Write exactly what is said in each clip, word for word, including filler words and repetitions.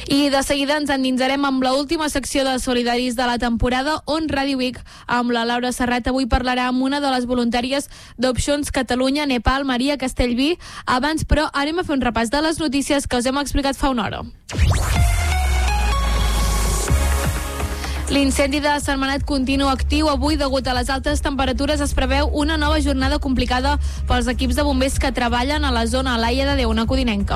I de seguida ens endinsarem amb l'última secció de solidaris de la temporada, on Radio Vic, amb la Laura Serrat, avui parlarà amb una de les voluntàries d'Opcions Catalunya, Nepal, Maria Castellví. Abans, però, anem a fer un repàs de les notícies que us hem explicat fa una hora. L'incendi de Sentmenat continua actiu. Avui, degut a les altes temperatures, es preveu una nova jornada complicada pels equips de bombers que treballen a la zona Laia de Déu, una codinenca.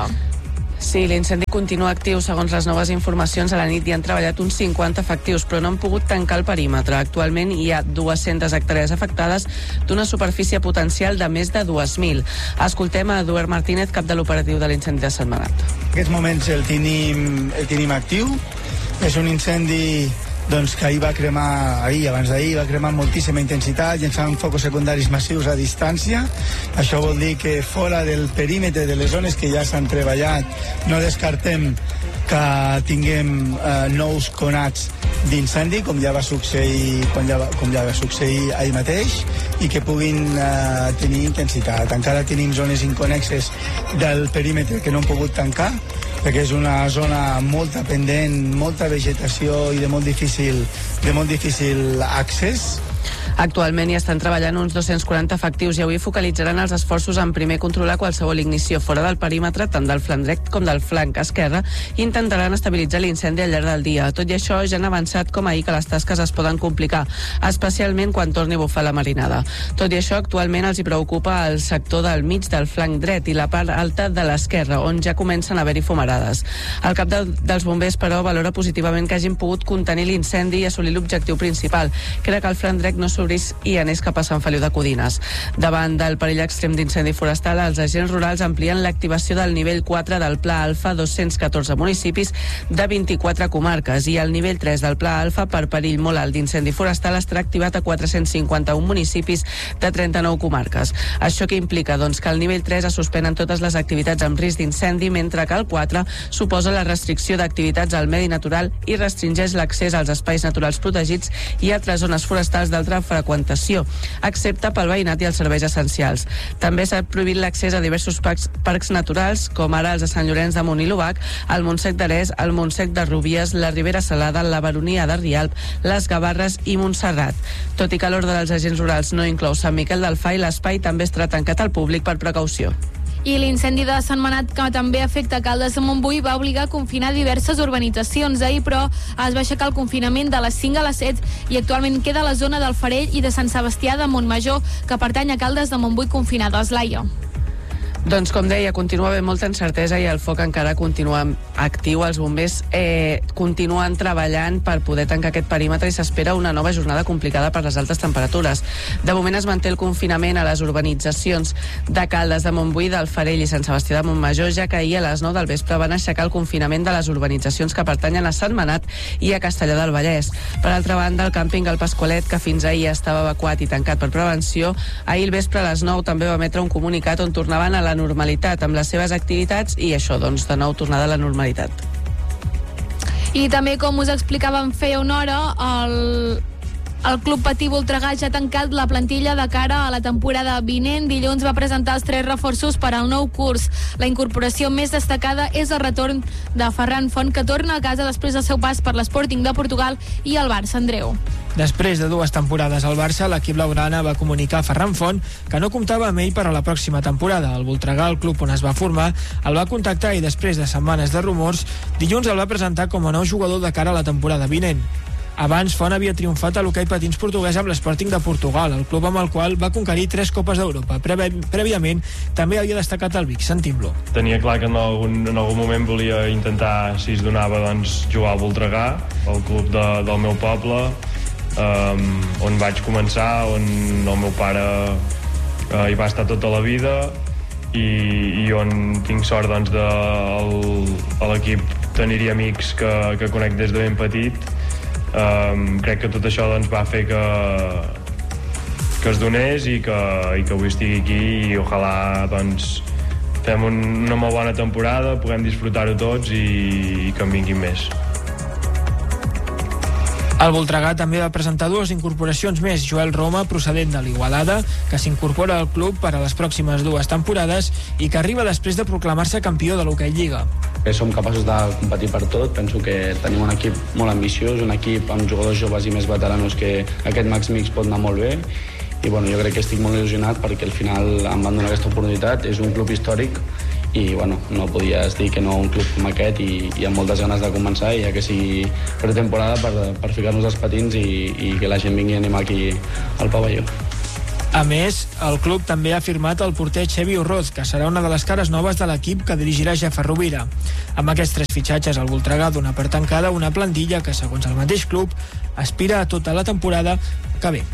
Sí, l'incendi continua actiu. Segons les noves informacions, a la nit hi han treballat uns cinquanta efectius, però no han pogut tancar el perímetre. Actualment hi ha dues-centes hectàrees afectades d'una superfície potencial de més de dues mil. Escoltem a Eduard Martínez, cap de l'operatiu de l'incendi de Sentmenat. En aquests moments el tenim, el tenim actiu. És un incendi doncs, que ahir va cremar, ahir, abans d'ahir, va cremar amb moltíssima intensitat, llançant focus secundaris massius a distància. Això vol dir que fora del perímetre de les zones que ja s'han treballat, no descartem que tinguem eh, nous conats d'incendi, com ja va succeir, com ja va, com ja va succeir ahir mateix, i que puguin eh, tenir intensitat. Encara tenim zones inconexes del perímetre que no han pogut tancar, perquè és una zona molt pendent, molta vegetació i de molt difícil, de molt difícil accés. Actualment hi estan treballant uns dos-cents quaranta efectius i avui focalitzaran els esforços en primer controlar qualsevol ignició fora del perímetre, tant del flanc dret com del flanc esquerre, i intentaran estabilitzar l'incendi al llarg del dia. Tot i això, ja han avançat com ahir que les tasques es poden complicar, especialment quan torni a bufar la marinada. Tot i això, actualment els hi preocupa el sector del mig del flanc dret i la part alta de l'esquerra, on ja comencen a haver-hi fumarades. El cap de, dels bombers, però, valora positivament que hagin pogut contenir l'incendi i assolir l'objectiu principal, que era que el flanc dret no s'obrís i anés cap a Sant Feliu de Codines. Davant del perill extrem d'incendi forestal, els agents rurals amplien l'activació del nivell quatre del Pla Alfa a dos-cents catorze municipis de vint-i-quatre comarques, i el nivell tres del Pla Alfa per perill molt alt d'incendi forestal estarà activat a quatre-cents cinquanta-un municipis de trenta-nou comarques. Això que implica, doncs, que el nivell tres es suspenen totes les activitats amb risc d'incendi, mentre que el quatre suposa la restricció d'activitats al medi natural i restringeix l'accés als espais naturals protegits i altres zones forestals d'altra freqüentació, excepte pel veïnat i els serveis essencials. També s'ha prohibit l'accés a diversos parcs, parcs naturals, com ara els de Sant Llorenç de Munt i l'Obac, el Montsec d'Arès, el Montsec de Rubies, la Ribera Salada, la Baronia de Rialp, les Gavarres i Montserrat. Tot i que l'ordre dels agents rurals no inclou Sant Miquel del Fai, l'espai també estarà tancat al públic per precaució. I l'incendi de Sentmenat, que també afecta Caldes de Montbui, va obligar a confinar diverses urbanitzacions. Ahir, però, es va aixecar el confinament de les cinc a les set i actualment queda la zona del Farell i de Sant Sebastià de Montmajor, que pertany a Caldes de Montbui, confinades. Laia. Doncs, com deia, continua havent molta incertesa i el foc encara continua actiu. Els bombers eh, continuen treballant per poder tancar aquest perímetre i s'espera una nova jornada complicada per les altes temperatures. De moment es manté el confinament a les urbanitzacions de Caldes de Montbui, del Farell i Sant Sebastià de Montmajor, ja que ahir a les nou del vespre van aixecar el confinament de les urbanitzacions que pertanyen a Sentmenat i a Castellar del Vallès. Per altra banda, el càmping El Pasqualet, que fins ahir estava evacuat i tancat per prevenció, ahir al vespre a les nou també va emetre un comunicat on tornaven a la normalitat amb les seves activitats i això, doncs, de nou tornada a la normalitat. I també, com us explicàvem feia una hora, el... El Club Patí Voltregà ja ha tancat la plantilla de cara a la temporada vinent. Dilluns va presentar els tres reforços per al nou curs. La incorporació més destacada és el retorn de Ferran Font, que torna a casa després del seu pas per l'Sporting de Portugal i el Barça. Andreu. Després de dues temporades al Barça, l'equip blaugrana va comunicar a Ferran Font que no comptava amb ell per a la pròxima temporada. El Voltregà, el club on es va formar, el va contactar i després de setmanes de rumors, dilluns el va presentar com a nou jugador de cara a la temporada vinent. Abans, Font havia triomfat a l'hoquei patins portuguès amb l'Sporting de Portugal, el club amb el qual va conquerir tres Copes d'Europa. Previ prèviament, també havia destacat el Vic. Sentim-lo. Tenia clar que en algun, en algun moment volia intentar, si es donava, doncs, jugar al Voltregà, el club de, del meu poble, um, on vaig començar, on el meu pare uh, hi va estar tota la vida i, i on tinc sort, doncs, de el, a l'equip tenir-hi amics que, que conec des de ben petit. Um, crec que tot això, doncs, va fer que, que es donés i que, i que avui estigui aquí i ojalà, doncs, fem un, una molt bona temporada, puguem disfrutar-ho tots i, i que en vinguin més. El Voltregà també va presentar dues incorporacions més. Joel Roma, procedent de l'Igualada, que s'incorpora al club per a les pròximes dues temporades i que arriba després de proclamar-se campió de l'Hoquei Lliga. que som capaços de competir per tot. Penso que tenim un equip molt ambiciós, un equip amb jugadors joves i més veteranos que aquest Max Mix pot anar molt bé. I bueno, jo crec que estic molt il·lusionat perquè al final em van donar aquesta oportunitat. És un club històric i bueno, no podies dir que no a un club com aquest i, i amb moltes ganes de començar, i ja que sigui pretemporada per, per ficar-nos els patins i, i que la gent vingui a animar aquí al pavelló. A més, el club també ha firmat el porter Xevi Urroz, que serà una de les cares noves de l'equip que dirigirà Jafar Rovira. Amb aquests tres fitxatges, el Voltregà dona per tancada una plantilla que, segons el mateix club, aspira a tota la temporada que ve.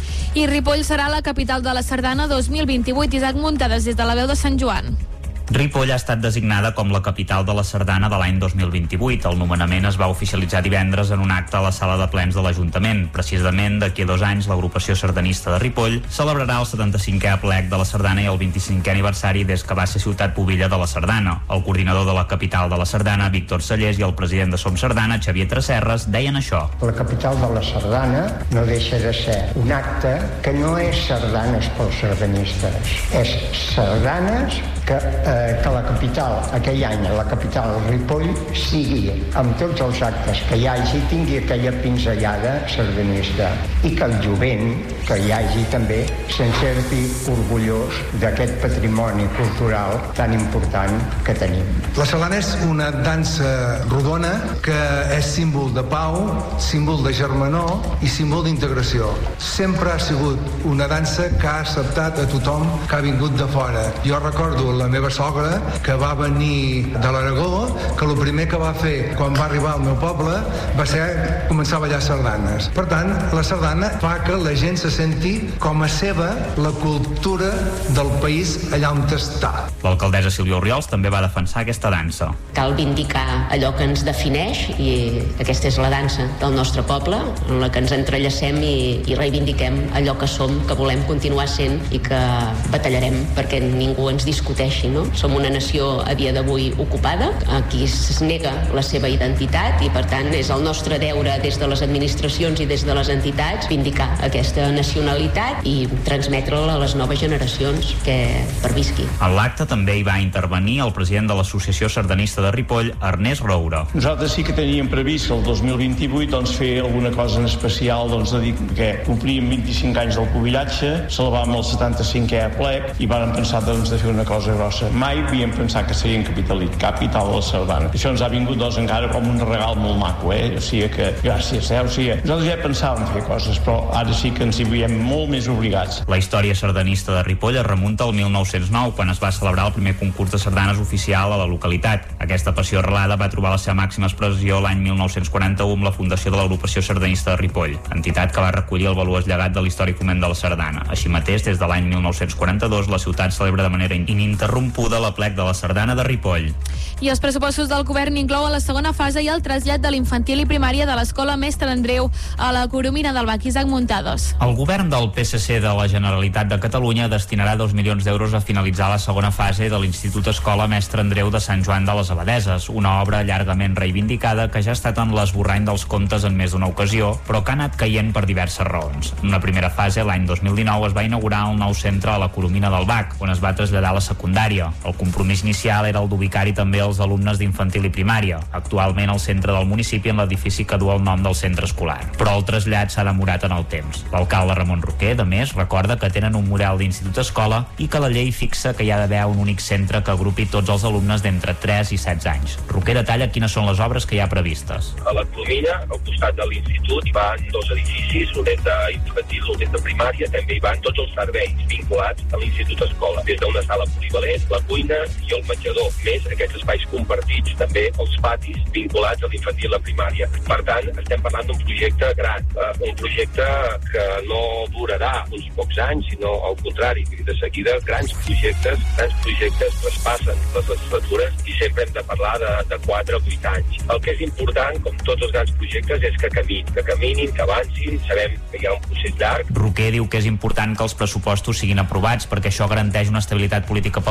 I Ripoll serà la capital de la Sardana dos mil vint-i-vuit. Isaac Muntades, des de la veu de Sant Joan. Ripoll ha estat designada com la capital de la Sardana de l'any dos mil vint-i-vuit. El nomenament es va oficialitzar divendres en un acte a la sala de plens de l'Ajuntament. Precisament d'aquí a dos anys, l'agrupació sardanista de Ripoll celebrarà el setanta-cinquè aplec de la Sardana i el vint-i-cinquè aniversari des que va ser ciutat pubilla de la Sardana. El coordinador de la capital de la Sardana, Víctor Sallés, i el president de Som Sardana, Xavier Tresserres, deien això. La capital de la Sardana no deixa de ser un acte que no és sardanes pels sardanistes, és sardanes que, eh, que la capital, aquell any, la capital Ripoll, sigui, amb tots els actes que hi hagi, tingui aquella pinzellada sardanista, i que el jovent, que hi hagi també, se'n senti orgullós d'aquest patrimoni cultural tan important que tenim. La sardana és una dansa rodona que és símbol de pau, símbol de germanor i símbol d'integració. Sempre ha sigut una dansa que ha acceptat a tothom que ha vingut de fora. Jo recordo la meva sogra, que va venir de l'Aragó, que el primer que va fer quan va arribar al meu poble va ser començar a ballar sardanes. Per tant, la sardana fa que la gent se senti com a seva la cultura del país allà on està. L'alcaldessa Sílvia Orriols també va defensar aquesta dansa. Cal vindicar allò que ens defineix, i aquesta és la dansa del nostre poble, en la que ens entrellacem i, i reivindiquem allò que som, que volem continuar sent i que batallarem perquè ningú ens discuteixi, no? Som una nació a dia d'avui ocupada, aquí es nega la seva identitat, i per tant és el nostre deure des de les administracions i des de les entitats vindicar aquesta nacionalitat i transmetre-la a les noves generacions que pervisqui. En l'acte també hi va intervenir el president de l'Associació Sardanista de Ripoll, Ernest Roura. Nosaltres sí que teníem previst el dos mil vint-i-vuit doncs, fer alguna cosa en especial, doncs, de dir que complim vint-i-cinc anys del pubillatge, celebràvem el setanta-cinquè aplec i vàrem pensar doncs, de fer una cosa grossa. Mai havíem pensat que serien capital de la Sardana. Això ens ha vingut doncs, encara com un regal molt maco, eh? O sigui que gràcies, eh? O sigui, nosaltres ja pensàvem fer coses, però ara sí que ens hi veiem molt més obligats. La història sardanista de Ripoll es remunta al mil nou-cents nou, quan es va celebrar el primer concurs de sardanes oficial a la localitat. Aquesta passió arrelada va trobar la seva màxima expressió l'any mil nou-cents quaranta-u amb la fundació de l'Agrupació Sardanista de Ripoll, entitat que va recollir el valuós llegat de l'històric foment de la sardana. Així mateix, des de l'any mil nou-cents quaranta-dos, la ciutat celebra de manera ininterrompuda l'aplec de la Sardana de Ripoll. I els pressupostos del govern inclouen la segona fase i el trasllat de l'infantil i primària de l'Escola Mestre Andreu a la Coromina del Bac. Isaac Muntados. El govern del P S C de la Generalitat de Catalunya destinarà dos milions d'euros a finalitzar la segona fase de l'Institut Escola Mestre Andreu de Sant Joan de les Abadeses, una obra llargament reivindicada que ja ha estat en l'esborrany dels comptes en més d'una ocasió, però que ha anat caient per diverses raons. En una primera fase, l'any dos mil dinou, es va inaugurar el nou centre a la Coromina del Bac, on es va traslladar la secundària. El compromís inicial era el d'ubicar-hi també els alumnes d'infantil i primària. Actualment el centre del municipi en l'edifici que du el nom del centre escolar. Però el trasllat s'ha demorat en el temps. L'alcalde Ramon Roquer, de més, recorda que tenen un model d'institut-escola i que la llei fixa que hi ha d'haver un únic centre que agrupi tots els alumnes d'entre tres i setze anys. Roquer detalla quines són les obres que hi ha previstes. A la Coromina, al costat de l'institut, hi van dos edificis, un és d'infantil, un és de primària, també hi van tots els serveis vinculats a l'institut-escola, des d'una sala polivalent, la cuina i el menjador, més aquests espais compartits, també els patis vinculats a l'infantil i la primària. Per tant, estem parlant d'un projecte gran, eh, un projecte que no durarà uns pocs anys, sinó al contrari, de seguida grans projectes, grans projectes traspassen les legislatures i sempre hem de parlar de, de quatre a vuit anys. El que és important, com tots els grans projectes, és que caminin, que caminin, que avancin, sabem que hi ha un procés llarg. Roquer diu que és important que els pressupostos siguin aprovats perquè això garanteix una estabilitat política pel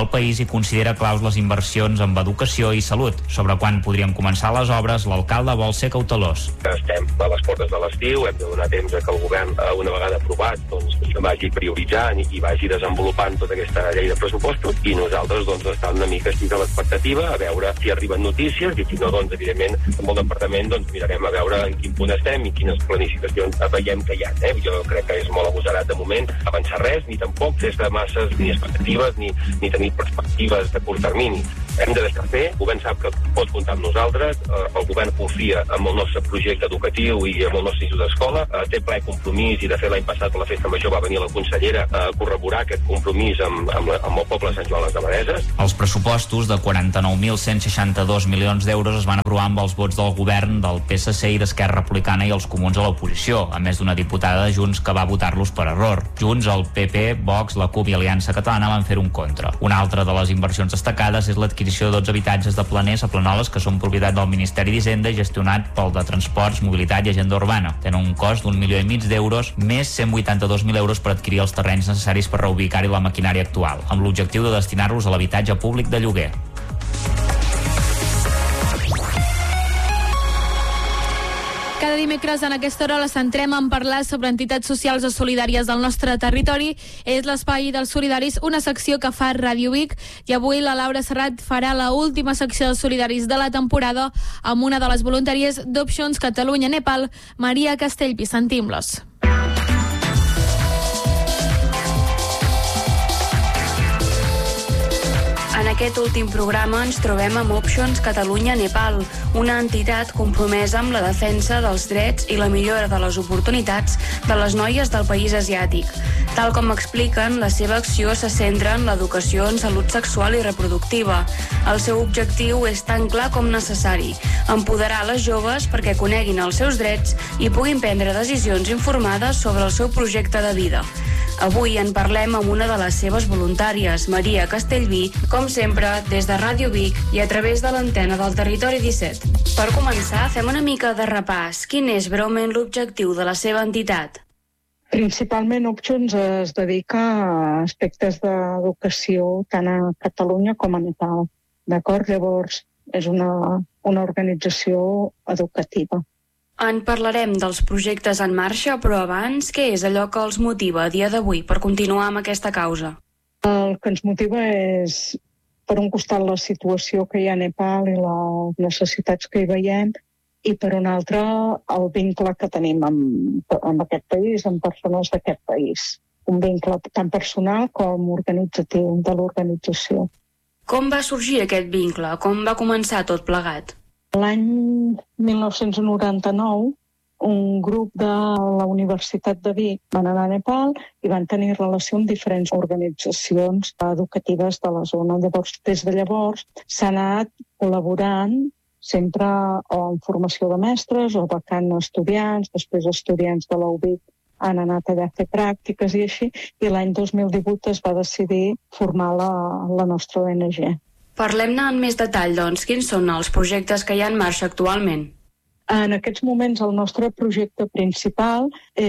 del país i considera claus les inversions en educació i salut. Sobre quan podrien començar les obres, l'alcalde vol ser cautelós. Estem a les portes de l'estiu, hem de donar temps a que el govern, una vegada aprovat, doncs, vagi prioritzant i vagi desenvolupant tota aquesta llei de pressupostos, i nosaltres doncs, estem una mica estic a l'expectativa a veure si arriben notícies, i si no, doncs, evidentment, amb el departament doncs, mirarem a veure en quin punt estem i quines planificacions veiem que hi ha. Eh? Jo crec que és molt agosarat de moment avançar res, ni tampoc des de masses ni expectatives ni, ni tenir perspectives de curt termini. Hem de deixar fer, el govern sap que pot comptar amb nosaltres, eh, el govern confia en el nostre projecte educatiu i en el nostre institut d'escola, eh, té ple compromís, i de fet l'any passat a la festa major va venir la consellera a corroborar aquest compromís amb, amb, la, amb el poble de Sant Joan les Abadeses. Els pressupostos de quaranta-nou mil cent seixanta-dos milions d'euros es van aprovar amb els vots del govern del P S C i d'Esquerra Republicana i els comuns a l'oposició, a més d'una diputada de Junts que va votar-los per error. Junts, el P P, Vox, la CUP i Aliança Catalana van fer un contra. Una altra de les inversions destacades és l'adquisició de dotze habitatges de planers a Planoles que són propietat del Ministeri d'Hisenda i gestionat pel de Transports, Mobilitat i Agenda Urbana. Tenen un cost d'un milió i mig d'euros, més cent vuitanta-dos mil euros per adquirir els terrenys necessaris per reubicar-hi la maquinària actual, amb l'objectiu de destinar-los a l'habitatge públic de lloguer. Cada dimecres en aquesta hora la centrem en parlar sobre entitats socials o solidàries del nostre territori. És l'Espai dels Solidaris, una secció que fa Ràdio Vic, i avui la Laura Serrat farà la última secció dels solidaris de la temporada amb una de les voluntàries d'Options Catalunya Nepal, Maria Castellví. Sentim-los. En aquest últim programa ens trobem amb Options Catalunya Nepal, una entitat compromesa amb la defensa dels drets i la millora de les oportunitats de les noies del país asiàtic. Tal com expliquen, la seva acció se centra en l'educació en salut sexual i reproductiva. El seu objectiu és tan clar com necessari: empoderar les joves perquè coneguin els seus drets i puguin prendre decisions informades sobre el seu projecte de vida. Avui en parlem amb una de les seves voluntàries, Maria Castellví, com sempre, des de Ràdio Vic i a través de l'antena del Territori disset. Per començar, fem una mica de repàs. Quin és breument l'objectiu de la seva entitat? Principalment Options es dedica a aspectes d'educació tant a Catalunya com a Nepal. D'acord? Llavors, és una, una organització educativa. En parlarem dels projectes en marxa, però abans, què és allò que els motiva a dia d'avui per continuar amb aquesta causa? El que ens motiva és, per un costat, la situació que hi ha a Nepal i les necessitats que hi veiem, i per un altre, el vincle que tenim amb, amb aquest país, amb persones d'aquest país. Un vincle tant personal com organitzatiu de l'organització. Com va sorgir aquest vincle? Com va començar tot plegat? L'any mil nou-cents noranta-nou, un grup de la Universitat de Vic van anar a Nepal i van tenir relació amb diferents organitzacions educatives de la zona. Llavors, des de llavors, s'ha anat col·laborant sempre o en formació de mestres o becant estudiants, després estudiants de la U B I C han anat allà a fer pràctiques i així, i l'any dos mil divuit es va decidir formar la, la nostra O N G. Parlem-ne en més detall, doncs. Quins són els projectes que hi ha en marxa actualment? En aquests moments el nostre projecte principal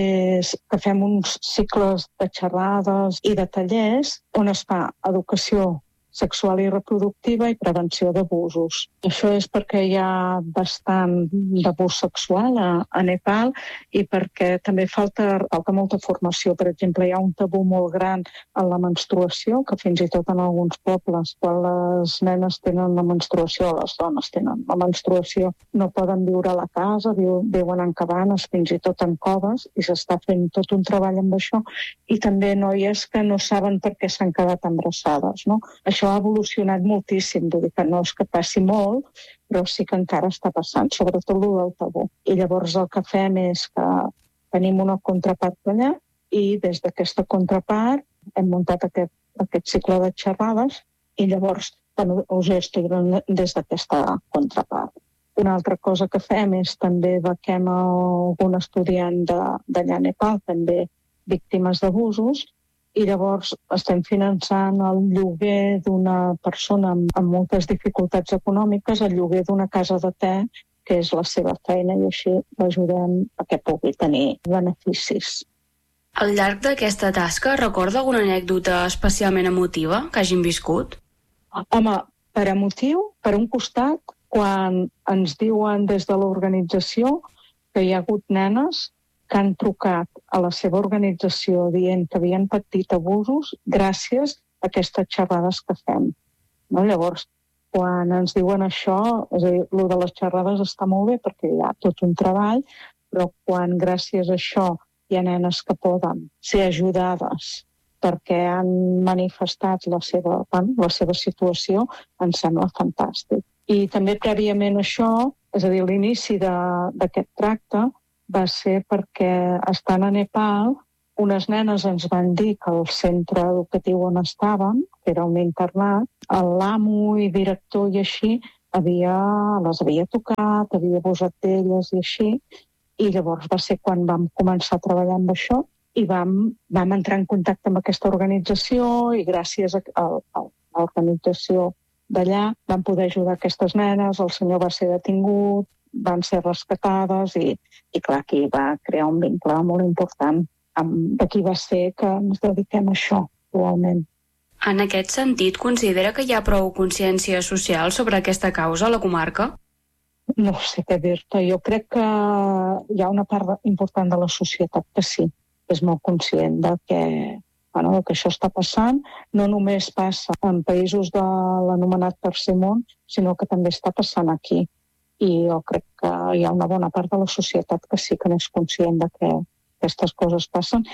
és que fem uns cicles de xerrades i de tallers on es fa educació sexual i reproductiva i prevenció d'abusos. Això és perquè hi ha bastant d'abús sexual a, a Nepal i perquè també falta, falta molta formació. Per exemple, hi ha un tabú molt gran en la menstruació, que fins i tot en alguns pobles, quan les nenes tenen la menstruació, les dones tenen la menstruació, no poden viure a la casa, viu, viuen en cabanes, fins i tot en coves, i s'està fent tot un treball amb això. I també noies que no saben per què s'han quedat embarassades, no? Això ha evolucionat moltíssim, vull dir que no és que passi molt, però sí que encara està passant, sobretot el del tabú. I llavors el que fem és que tenim una contrapart allà i des d'aquesta contrapart hem muntat aquest, aquest cicle de xerrades i llavors bueno, us explicarem des d'aquesta contrapart. Una altra cosa que fem és també bequem a algun estudiant d'allà a Nepal, també víctimes d'abusos, i llavors estem finançant el lloguer d'una persona amb, amb moltes dificultats econòmiques, el lloguer d'una casa de te, que és la seva feina, i així l'ajudem a que pugui tenir beneficis. Al llarg d'aquesta tasca, recorda alguna anècdota especialment emotiva que hagin viscut? Home, per emotiu, per un costat, quan ens diuen des de l'organització que hi ha hagut nenes que han trucat a la seva organització dient que havien patit abusos gràcies a aquestes xerrades que fem. No? Llavors, quan ens diuen això, és a dir, el de les xerrades està molt bé perquè hi ha tot un treball, però quan gràcies a això hi ha nenes que poden ser ajudades perquè han manifestat la seva, bueno, la seva situació, ens sembla fantàstic. I també prèviament això, és a dir, l'inici d'aquest tracte va ser perquè estant a Nepal, unes nenes ens van dir que el centre educatiu on estaven, que era un internat, l'amo i director i així havia, les havia tocat, havia abusat d'elles i així, i llavors va ser quan vam començar a treballar amb això i vam, vam entrar en contacte amb aquesta organització i gràcies a, a, a l'organització d'allà vam poder ajudar aquestes nenes, el senyor va ser detingut, van ser rescatades i, i clar, aquí va crear un vincle molt important amb de qui va ser que ens dediquem a això, actualment. En aquest sentit, considera que hi ha prou consciència social sobre aquesta causa a la comarca? No sé què dir-te. Jo crec que hi ha una part important de la societat que sí, és molt conscient de que, bueno, que això està passant. No només passa en països de l'anomenat tercer món, sinó que també està passant aquí. I jo crec que hi ha una bona part de la societat que sí que n'és conscient de que aquestes coses passen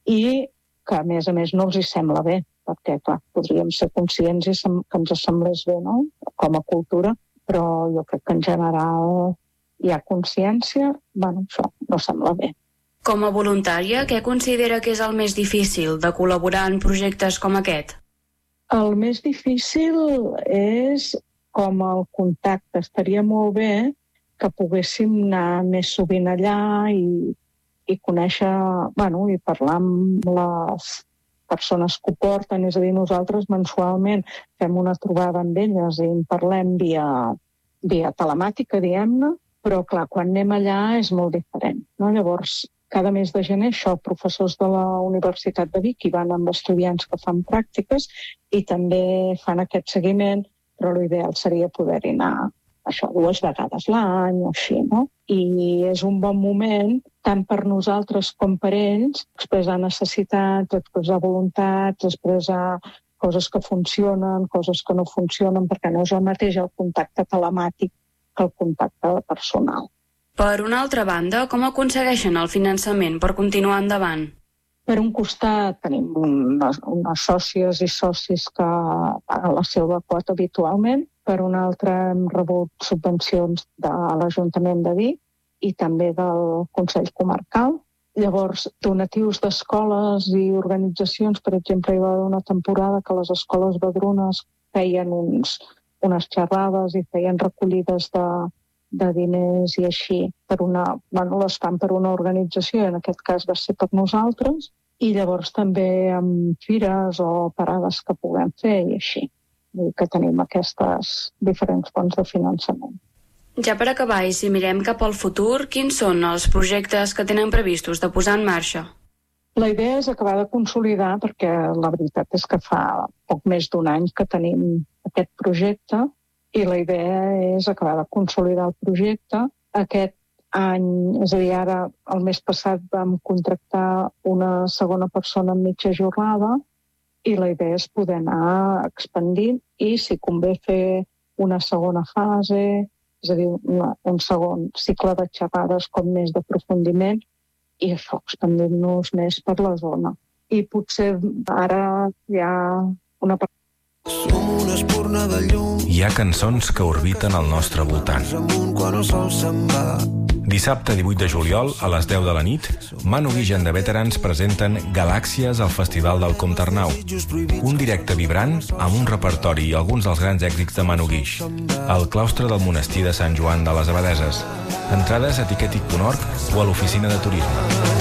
i que, a més a més, no els hi sembla bé, perquè, clar, podríem ser conscients i que ens semblés bé, no?, com a cultura, però jo crec que en general hi ha consciència, bueno, això no sembla bé. Com a voluntària, què considera que és el més difícil de col·laborar en projectes com aquest? El més difícil és com el contacte. Estaria molt bé que poguéssim anar més sovint allà i, i conèixer, bueno, i parlar amb les persones que ho porten, és a dir, nosaltres mensualment fem una trobada amb elles i en parlem via, via telemàtica, diguem-ne, però clar, quan anem allà és molt diferent, no? Llavors, cada mes de gener, això, professors de la Universitat de Vic hi van amb estudiants que fan pràctiques i també fan aquest seguiment, però l'ideal seria poder-hi anar això dues vegades l'any o així, no? I és un bon moment, tant per nosaltres com per ells, expressar necessitats, expressar voluntats, expressar coses que funcionen, coses que no funcionen, perquè no és el mateix el contacte telemàtic que el contacte personal. Per una altra banda, com aconsegueixen el finançament per continuar endavant? Per un costat tenim unes, unes sòcies i socis que paguen la seva quota habitualment, per un altre hem rebut subvencions de l'Ajuntament de Vic i també del Consell Comarcal. Llavors, donatius d'escoles i organitzacions, per exemple, hi va haver una temporada que les escoles badrunes feien uns, unes xerrades i feien recollides de, de diners i així, per una, bueno, les fan per una organització, en aquest cas va ser per nosaltres, i llavors també amb fires o parades que puguem fer i així. I que tenim aquestes diferents fonts de finançament. Ja per acabar, i si mirem cap al futur, quins són els projectes que tenen previstos de posar en marxa? La idea és acabar de consolidar, perquè la veritat és que fa poc més d'un any que tenim aquest projecte i la idea és acabar de consolidar el projecte. Aquest any, és a dir, ara el mes passat vam contractar una segona persona en mitja jornada i la idea és poder anar expandint i, si convé, fer una segona fase, és a dir, una, un segon cicle de xerrades com més d'aprofundiment i això, expandir-nos més per la zona. I potser ara hi ha una part... Som una espurna de llum. Hi ha cançons que orbiten al nostre voltant. Quan el sol se'n va. Dissabte divuit de juliol, a les deu de la nit, Manu Guix and the Veterans presenten Galàxies al Festival del Comte Arnau. Un directe vibrant amb un repertori i alguns dels grans èxits de Manu Guix. Al claustre del monestir de Sant Joan de les Abadeses. Entrades a tiquetic punt org o a l'oficina de turisme.